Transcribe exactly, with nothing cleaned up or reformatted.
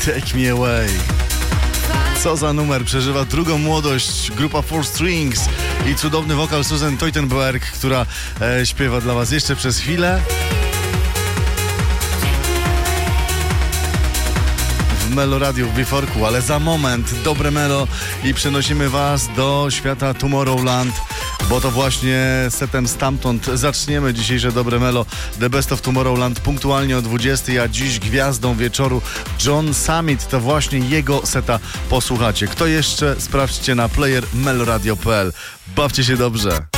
Take Me Away. Co za numer, przeżywa drugą młodość grupa Four Strings i cudowny wokal Susan Teutenberg, która e, śpiewa dla was jeszcze przez chwilę. W Melo Radio w Biforku, ale za moment dobre Melo i przenosimy was do świata Tomorrowland, bo to właśnie setem stamtąd zaczniemy dzisiejsze dobre Melo. The Best of Tomorrowland punktualnie o dwudziestej, a dziś gwiazdą wieczoru John Summit. To właśnie jego seta posłuchacie. Kto jeszcze? Sprawdźcie na player meloradio kropka p l. Bawcie się dobrze.